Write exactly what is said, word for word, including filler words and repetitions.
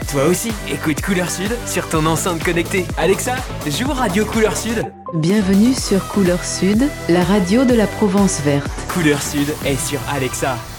Toi aussi, écoute Couleur Sud sur ton enceinte connectée. Alexa, joue Radio Couleur Sud. Bienvenue sur Couleur Sud, la radio de la Provence verte. Couleur Sud est sur Alexa.